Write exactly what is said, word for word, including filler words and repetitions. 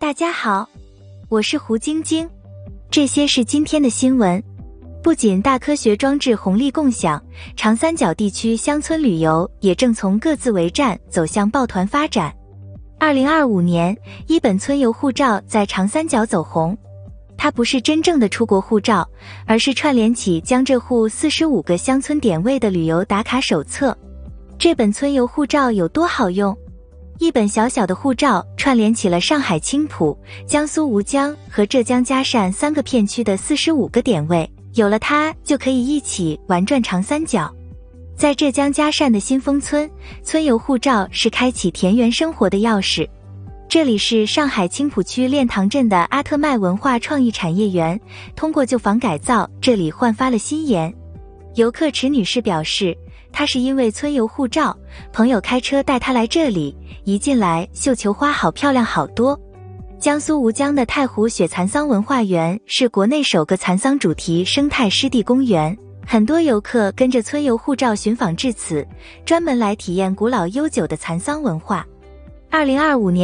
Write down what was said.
大家好，我是胡晶晶，这些是今天的新闻。不仅大科学装置红利共享，长三角地区乡村旅游也正从各自为战走向抱团发展。二零二五年，一本村游护照在长三角走红。它不是真正的出国护照，而是串联起江浙沪四十五个乡村点位的旅游打卡手册。这本村游护照有多好用？一本小小的护照串联起了上海青浦、江苏吴江和浙江嘉善三个片区的四十五个点位，有了它就可以一起玩转长三角。在浙江嘉善的新丰村，村游护照是开启田园生活的钥匙。这里是上海青浦区练塘镇的阿特麦文化创意产业园，通过旧房改造，这里焕发了新颜。游客池女士表示，她是因为村游护照，朋友开车带她来这里，一进来绣球花好漂亮好多。江苏吴江的太湖雪蚕桑文化园是国内首个蚕桑主题生态湿地公园，很多游客跟着村游护照寻访至此，专门来体验古老悠久的蚕桑文化。二零二五年